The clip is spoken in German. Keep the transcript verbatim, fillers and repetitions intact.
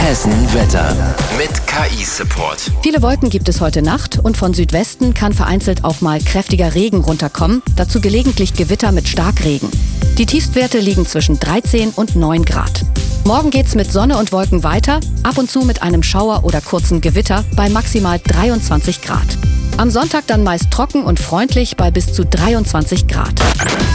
Hessen Wetter mit K I-Support. Viele Wolken gibt es heute Nacht und von Südwesten kann vereinzelt auch mal kräftiger Regen runterkommen, dazu gelegentlich Gewitter mit Starkregen. Die Tiefstwerte liegen zwischen dreizehn und neun Grad. Morgen geht's mit Sonne und Wolken weiter, ab und zu mit einem Schauer oder kurzen Gewitter bei maximal dreiundzwanzig Grad. Am Sonntag dann meist trocken und freundlich bei bis zu dreiundzwanzig Grad.